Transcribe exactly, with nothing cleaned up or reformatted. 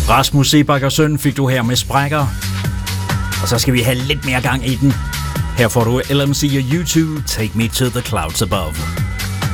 Rasmus Seebach og Søn fik du her med Sprækker. Og så skal vi have lidt mere gang i den. Her får du L M C og U to, Take Me to the Clouds Above.